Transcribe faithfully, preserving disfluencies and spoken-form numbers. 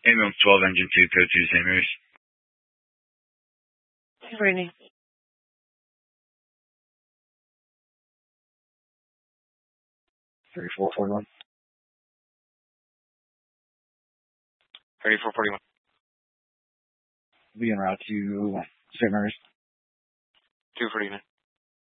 Ambulance twelve, engine two, code two, Saint Mary's. Rainy. thirty-four forty-one. thirty-four forty-one. Be en route to Saint Mary's. two forty-nine.